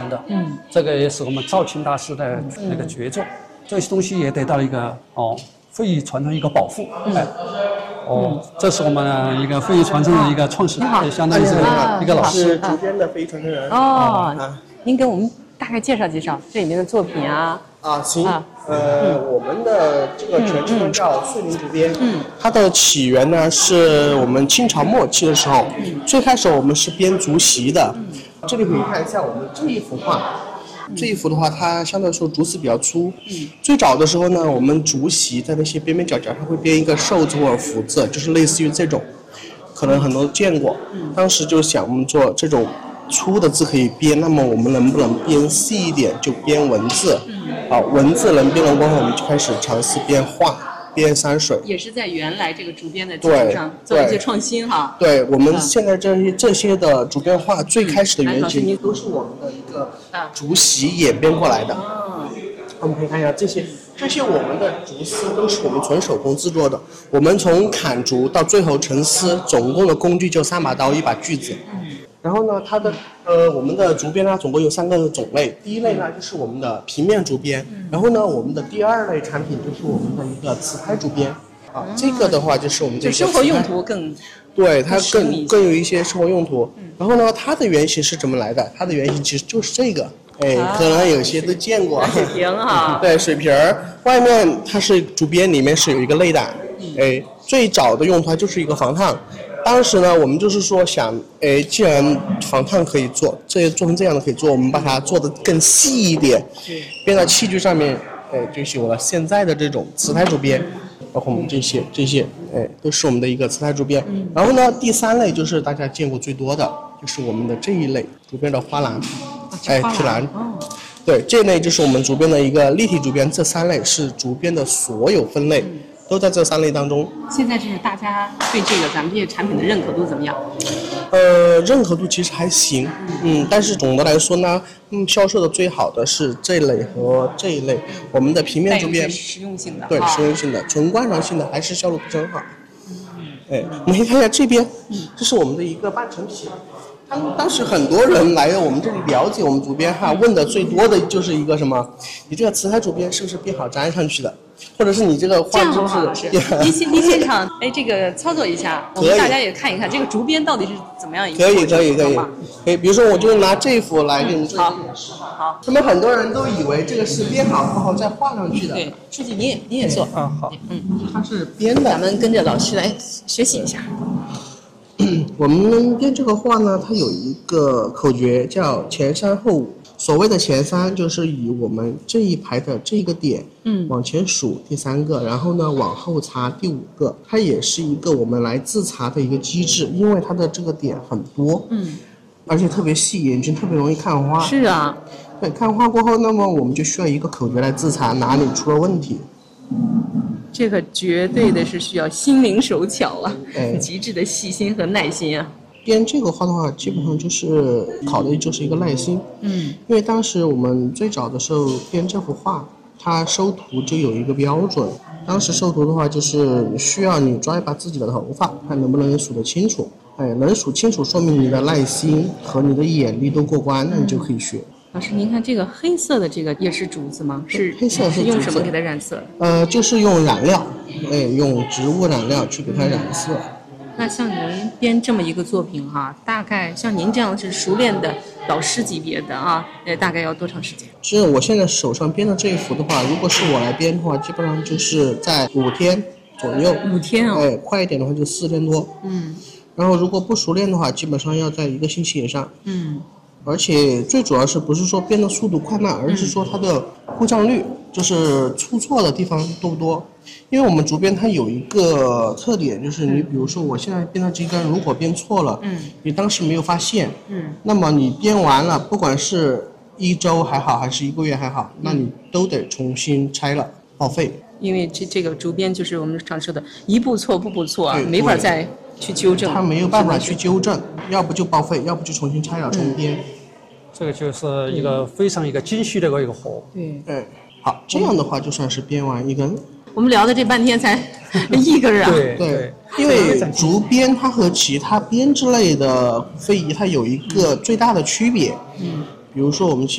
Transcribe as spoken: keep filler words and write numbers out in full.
的，嗯，这个也是我们赵青大师的那个绝作，嗯、这些东西也得到了一个哦非遗传承一个保护，嗯、哎，哦，嗯、这是我们一个非遗传承的一个创始人，也相当于是一个老师， 竹编的非遗传承人。 哦，啊、您给我们大概介绍介绍这里面的作品啊。 啊，行，啊、呃，嗯、我们的这个全称叫岁林竹编，嗯，它的起源呢是我们清朝末期的时候，嗯、最开始我们是编竹席的，嗯、这里可以看一下我们这一幅画，嗯、这一幅的话，它相对来说竹子比较粗，嗯，最早的时候呢，我们竹席在那些边边角角上会编一个寿字或者福字，就是类似于这种，可能很多都见过，嗯，当时就想我们做这种粗的字可以编，那么我们能不能编细一点，就编文字。好，文字能编了过后，我们就开始尝试编画、编山水， 也是在原来这个竹编的基础上做一些创新哈。 对，我们现在这些这些的竹编画最开始的原型都是我们的一个竹席演变过来的。我们可以看一下这些，这些我们的竹丝都是我们纯手工制作的。我们从砍竹到最后成丝，总共的工具就三把刀、一把锯子。然后呢，它的呃，我们的竹编呢，总共有三个种类。第一类呢，就是我们的平面竹编。然后呢，我们的第二类产品就是我们的一个瓷胎竹编。啊，这个的话就是我们这个生活用途更， 对，它更更有一些生活用途。然后呢，它的原型是怎么来的？它的原型其实就是这个，哎，可能有些都见过。 水瓶哈。 对，水瓶儿外面它是竹编，里面是有一个内胆。哎，最早的用途它就是一个防烫。当时呢，我们就是说想，哎，既然防烫可以做，这做成这样的可以做，我们把它做得更细一点，编到器具上面，哎，就有了现在的这种瓷胎竹编，包括我们这些这些，哎，都是我们的一个瓷胎竹编。嗯、然后呢，第三类就是大家见过最多的，就是我们的这一类竹编的花篮，哎，提篮。哦、对，这类就是我们竹编的一个立体竹编，这三类是竹编的所有分类。嗯，都在这三类当中。 现在就是大家对这个咱们这些产品的认可度怎么样？ 呃，认可度其实还行，嗯，但是总的来说呢，嗯，销售的最好的是这一类和这一类。我们的平面竹编， 实用性的， 对，实用性的，纯观赏性的还是销路不是很好。嗯，哎，我们可以看一下这边，这是我们的一个半成品。当当时很多人来我们这里了解我们竹编哈，问的最多的就是一个什么？你这个瓷胎竹编是不是编好粘上去的？或者是你这个画是不是？ 您现您现场哎，这个操作一下，我们大家也看一看这个竹编到底是怎么样一个。 可以可以可以可以，比如说我就拿这幅来给你做一点示范。 好， 他们很多人都以为这个是编好然后再画上去的。 对，书记你也你也做啊，好， 嗯， 它是编的。 咱们跟着老师来学习一下。 我们编这个画呢，它有一个口诀叫前三后五。所谓的前三就是以我们这一排的这个点，嗯，往前数第三个，然后呢往后查第五个。它也是一个我们来自查的一个机制，因为它的这个点很多，嗯，而且特别细，眼睛特别容易看花。 是啊， 对，看花过后，那么我们就需要一个口诀来自查哪里出了问题。 这个绝对的是需要心灵手巧啊，哎、极致的细心和耐心啊。 编这个画的话，基本上就是考的就是一个耐心。嗯，因为当时我们最早的时候编这幅画，它收图就有一个标准。当时收图的话，就是需要你抓一把自己的头发，看能不能数得清楚。哎，能数清楚，说明你的耐心和你的眼力都过关，那你就可以学。 老师，您看这个黑色的这个也是竹子吗？是黑色是用什么给它染色？ 呃，就是用染料，哎，用植物染料去给它染色。 那像您编这么一个作品哈，大概像您这样是熟练的老师级别的啊，呃，大概要多长时间？ 其实我现在手上编的这一幅的话，如果是我来编的话，基本上就是在五天左右。 五天啊、哦？ 哎，快一点的话就四天多。嗯。然后如果不熟练的话，基本上要在一个星期以上。嗯。而且最主要是不是说编的速度快慢，而是说它的故障率，就是出错的地方多不多。因为我们竹编它有一个特点，就是你比如说我现在编的这根如果编错了，嗯，你当时没有发现，嗯，那么你编完了，不管是一周还好还是一个月还好，那你都得重新拆了，报废。 因为这这个竹编就是我们常说的一步错步步错啊，没法再去纠正， 它没有办法去纠正，要不就报废，要不就重新拆了重编。 这个就是一个非常一个精细的一个活。 对， 哎，好，这样的话就算是编完一根。 我们聊的这半天才一根啊。 对对，因为竹编它和其他编织类的非遗它有一个最大的区别。嗯，比如说我们其